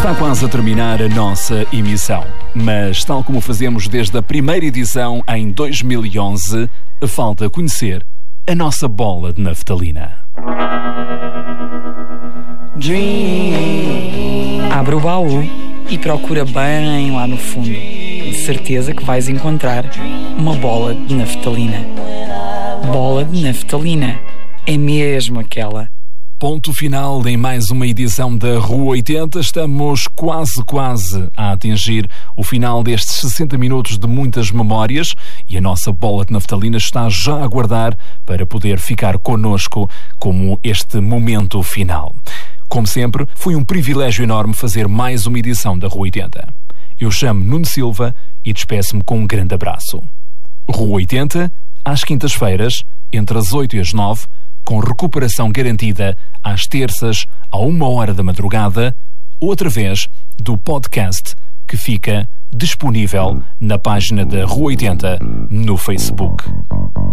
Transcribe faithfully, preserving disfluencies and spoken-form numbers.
Está quase a terminar a nossa emissão, mas tal como fazemos desde a primeira edição em dois mil e onze, falta conhecer a nossa bola de naftalina. Abre o baú e procura bem lá no fundo. De certeza que vais encontrar uma bola de naftalina. Bola de naftalina. É mesmo aquela. Ponto final em mais uma edição da Rua oitenta. Estamos quase, quase a atingir o final destes sessenta minutos de muitas memórias e a nossa bola de naftalina está já a aguardar para poder ficar connosco como este momento final. Como sempre, foi um privilégio enorme fazer mais uma edição da Rua oitenta. Eu chamo Nuno Silva e despeço-me com um grande abraço. Rua oitenta, às quintas-feiras, entre as oito e as nove, com recuperação garantida às terças, à uma hora da madrugada, ou através do podcast que fica disponível na página da Rua oitenta no Facebook.